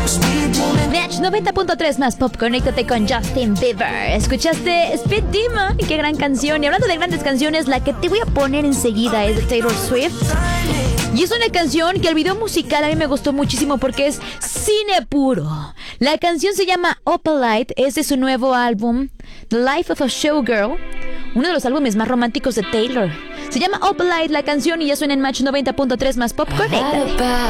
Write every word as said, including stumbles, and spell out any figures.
Match noventa punto tres más pop, conéctate con Justin Bieber. Escuchaste Speed Demon, qué gran canción. Y hablando de grandes canciones, la que te voy a poner enseguida es de Taylor Swift. Y es una canción que el video musical a mí me gustó muchísimo porque es cine puro. La canción se llama Opalite, es de su nuevo álbum The Life of a Showgirl, uno de los álbumes más románticos de Taylor. Se llama Opalite la canción y ya suena en Match noventa punto tres más pop, conéctate.